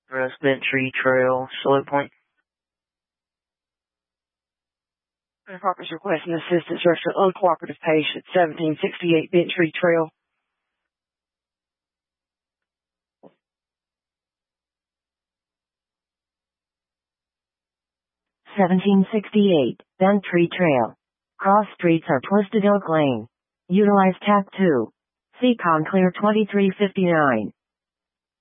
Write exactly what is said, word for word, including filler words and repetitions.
West Bent Tree Trail, Slow Point. Parker's requesting assistance for an uncooperative patient, seventeen sixty-eight Bent Tree Trail. seventeen sixty-eight, Bent Tree Trail. Cross streets are Twisted Oak Lane. Utilize T A C two. C CON clear twenty-three fifty-nine.